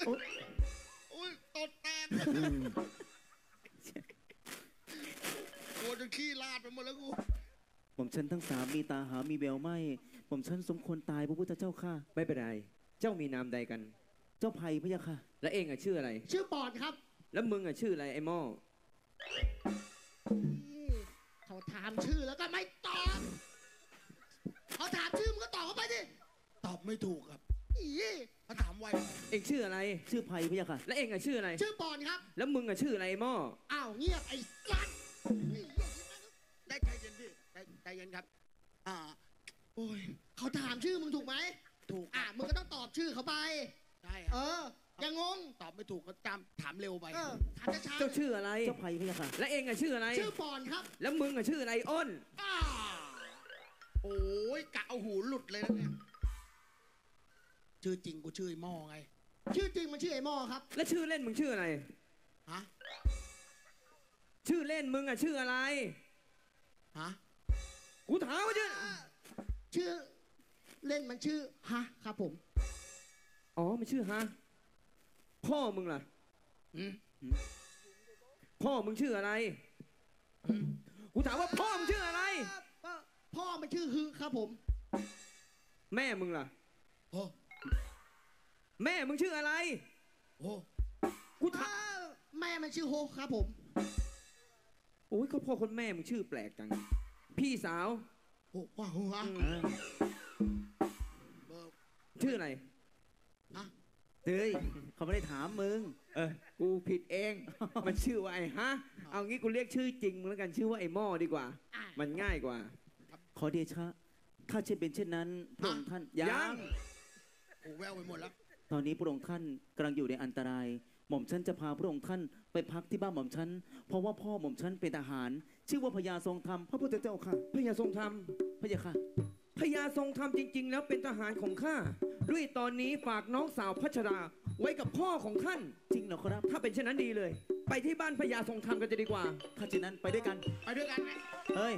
โอ้ยตดแตกโอ้จนขี้ลาดไปหมดแล้วกูผมฉันทั้งสามมีตาหามีแววไม่ผมฉันสมควรตายพระพุทธเจ้าค่ะไม่เป็นไรเจ้ามีนามใดกันเจ้าภัยพระยาค่ะแล้วเองชื่ออะไรชื่อปอนครับแล้วมึงชื่ออะไรไอ้หม้อเขาถามชื่อแล้วก็ไม่ตอบเขาถามชื่อมึงก็ตอบเข้าไปดิตอบไม่ถูกครับเขาถามไวเองชื่ออะไรชื่อภัยพระยาค่ะแล้วเองชื่ออะไรชื่อปอนครับแล้วมึงชื่ออะไรไอ้หม้ออ้าวเงียบไอ้สัตว์ได้ใจเย็นพี่ใจเย็นครับโอ้ยเขาถามชื่อมึงถูกไหมถูกมึงก็ต้องตอบชื่อเขาไปใช่อย่างงงตอบไม่ถูกก็จำถามเร็วไปถามช้าเจ้าชื่ออะไรเจ้าภัยพระยาค่ะแล้วเองชื่ออะไรชื่อปอนครับแล้วมึงชื่ออะไรอ้นโอ้ยกะเอาหูหลุดเลยนะเนี่ยชื่อจริงกูชื่อไอ้หม้อไงชื่อจริงมันชื่อไอ้หม้อครับแล้วชื่อเล่นมึงชื่ออะไรฮะชื่อเล่นมึงชื่ออะไรฮะกูถามว่าชื่อเล่นมันชื่อฮะครับผมอ๋อมันชื่อฮะพ่อมึงล่ะพ่อมึงชื่ออะไรกูถามว่าพ่อมึงชื่ออะไรพ่อมันชื่อฮึครับผมแม่มึงล่ะโอ้แม่มึงชื่ออะไรโอ้กูถามแม่มันชื่อโฮครับผมโอ้ยเขาพ่อคนแม่มึงชื่อแปลกจังพี่สาวโอ้ว้าวชื่ออะไรเฮ้ยเขาไม่ได้ถามมึงกูผิดเองมันชื่อว่าไอ้ฮะเอางี้กูเรียกชื่อจริงมึงแล้วกันชื่อว่าไอ้หม้อดีกว่ามันง่ายกว่าขอเดชะถ้าเช่นเป็นเช่นนั้นพระองค์ท่านยังโอ้แววไปหมดแล้วตอนนี้พระองค์ท่านกำลังอยู่ในอันตรายหม่อมฉันจะพาพระองค์ท่านไปพักที่บ้านหม่อมฉันเพราะว่าพ่อหม่อมฉันเป็นทหารชื่อว่าพญาทรงธรรมพระพุทธเจ้าค่ะพญาทรงธรรมพระยาค่ะพญาทรงธรรมจริงๆแล้วเป็นทหารของข้าด้วยตอนนี้ฝากน้องสาวพัชราไว้กับพ่อของท่านจริงเหรอครับถ้าเป็นเช่นนั้นดีเลยไปที่บ้านพญาทรงธรรมกันจะดีกว่าถ้าเช่นนั้นไปด้วยกันไหมเฮ้ย